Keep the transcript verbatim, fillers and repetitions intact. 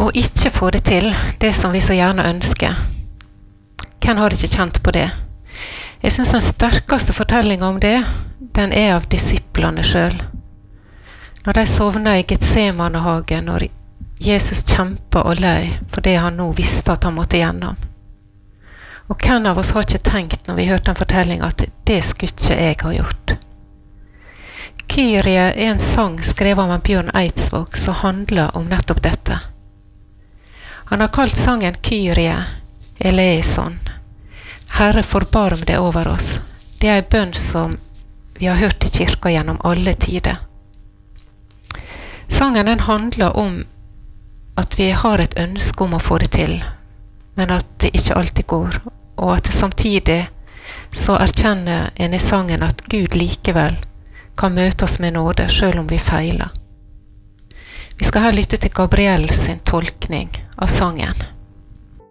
å ikke få det til, det som vi så gjerne ønsker. Hvem har ikke kjent på det? Jeg synes den sterkeste fortellingen om det, den er av disiplene selv. Når de sovnet i Getsemanehagen, når Jesus kjempet og lei for det han nå visste at han måtte gjennom. Og hvem av oss har ikke tenkt når vi hørte en fortelling at det skulle ikke jeg ha gjort? Kyrie er en sang skrevet av Bjørn Eidsvåg som handler om nettopp dette. Han har kalt sangen Kyrie eleison. Herre, forbarm deg over oss. Det er en bønn som vi har hørt i kirka gjennom alle tider. Sangen den handler om at vi har et ønske om å få det til, men at det ikke alltid går, og at samtidig så erkjenner en i sangen at Gud likevel kan møte oss med nåde, selv om vi feiler. Vi skal her lytte til Gabriel sin tolkning av sangen.